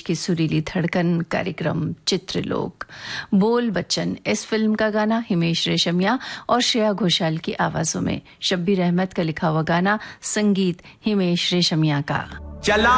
की सुरीली धड़कन कार्यक्रम चित्रलोक। बोल बच्चन, इस फिल्म का गाना हिमेश रेशमिया और श्रेया घोषाल की आवाजों में। शब्बीर अहमद का लिखा हुआ गाना, संगीत हिमेश रेशमिया का। चला